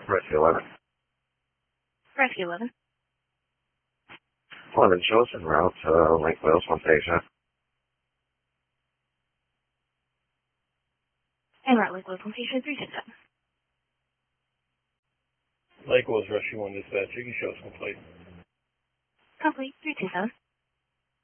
Rescue 11. Rescue 11. 11 shows en route to Lake Wales, 1 station. En route Lake Wales, 1 station, 327. Lake Wales, Rescue 1 dispatch. You can show us complete. Complete, 327.